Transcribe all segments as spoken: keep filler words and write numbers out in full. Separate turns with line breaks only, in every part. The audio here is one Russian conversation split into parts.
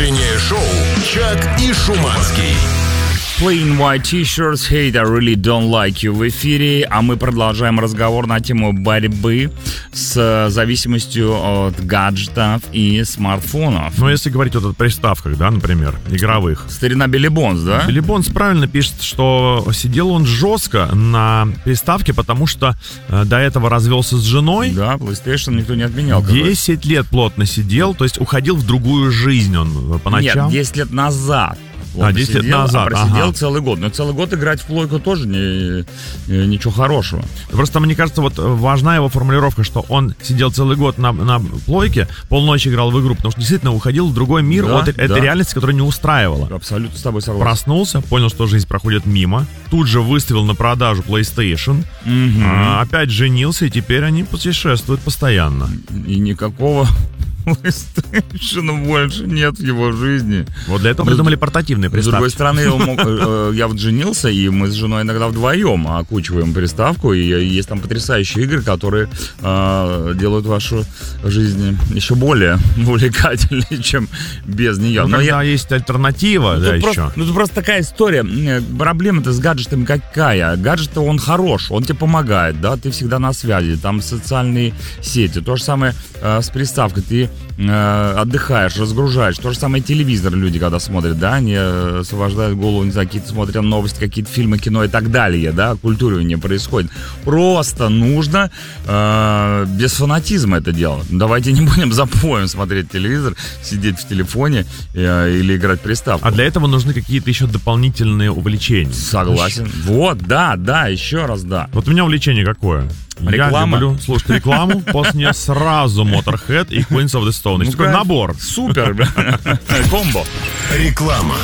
Утреннее шоу «Чак и Шуманский».
Plain White T-shirts, Hate, I Really Don't Like You в эфире, а мы продолжаем разговор на тему борьбы с зависимостью от гаджетов и смартфонов.
Ну, если говорить вот о приставках, да, например, игровых.
Старина Билли Бонс, да?
Билли Бонс правильно пишет, что сидел он жестко на приставке, потому что э, до этого развелся с женой.
Да, PlayStation никто не отменял.
десять лет плотно сидел, то есть уходил в другую жизнь он по ночам.
Нет, десять лет назад. Он
а, десять лет назад.
А просидел
ага.
целый год. Но целый год играть в плойку тоже не, не, ничего хорошего.
Просто, мне кажется, вот важна его формулировка, что он сидел целый год на, на плойке, полночи играл в игру, потому что действительно уходил в другой мир
да,
от
да.
этой реальности, которая не устраивала.
Абсолютно с тобой согласен.
Проснулся, понял, что жизнь проходит мимо, тут же выставил на продажу PlayStation,
угу.
а, опять женился, и теперь они путешествуют постоянно.
И никакого PlayStation больше нет в его жизни.
Вот для этого придумали портативные приставки.
С другой стороны, мог, я вот женился, и мы с женой иногда вдвоем окучиваем приставку, и есть там потрясающие игры, которые э, делают вашу жизнь еще более увлекательной, чем без нее.
Ну,
Но
когда
я...
есть альтернатива, ну, да,
просто,
еще.
Ну, это просто такая история. Проблема-то с гаджетами какая? Гаджет, он хорош, он тебе помогает, да, ты всегда на связи, там социальные сети. То же самое э, с приставкой. Ты э, отдыхаешь, разгружаешь. То же самое телевизор люди, когда смотрят, да, они освобождают голову, не знаю, какие-то смотрят новости, какие-то фильмы, кино и так далее, да, культуривание происходит. Просто нужно э, без фанатизма это делать. Давайте не будем запоем смотреть телевизор, сидеть в телефоне э, или играть в приставку.
А для этого нужны какие-то еще дополнительные увлечения.
Согласен. Вот, да, да, еще раз да.
Вот у меня увлечение какое?
Реклама.
Я люблю слушать рекламу, после сразу Motorhead и Queens of the Stone.
Ну,
такой набор.
Супер. Комбо.
Реклама.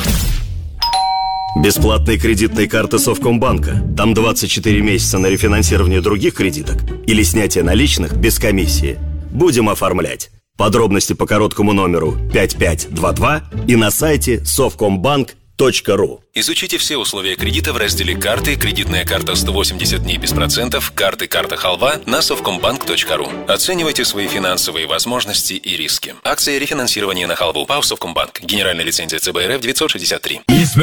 Бесплатные кредитные карты Совкомбанка. Там двадцать четыре месяца на рефинансирование других кредиток или снятие наличных без комиссии. Будем оформлять. Подробности по короткому номеру пять пять два два и на сайте совкомбанк точка ру.
Изучите все условия кредита в разделе «Карты», «Кредитная карта сто восемьдесят дней без процентов», «Карты», «Карта Халва» на совкомбанк точка ру. Оценивайте свои финансовые возможности и риски. Акция рефинансирования на халву ПАО «Совкомбанк». Генеральная лицензия ЦБ РФ девятьсот шестьдесят три.